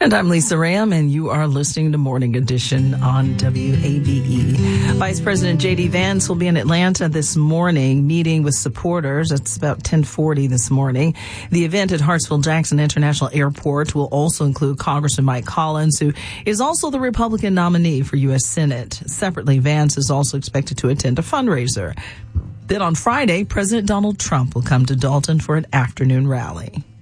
And I'm Lisa Ram, and you are listening to Morning Edition on WABE. Vice President J.D. Vance will be in Atlanta this morning meeting with supporters. It's about 10:40 this morning. The event at Hartsfield-Jackson International Airport will also include Congressman Mike Collins, who is also the Republican nominee for U.S. Senate. Separately, Vance is also expected to attend a fundraiser. Then on Friday, President Donald Trump will come to Dalton for an afternoon rally.